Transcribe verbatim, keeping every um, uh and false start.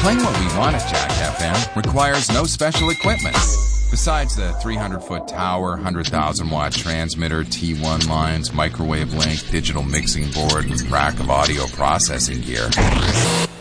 Playing what we want at Jack F M requires no special equipment. Besides the three hundred foot tower, one hundred thousand watt transmitter, T one lines, microwave link, digital mixing board, and rack of audio processing gear.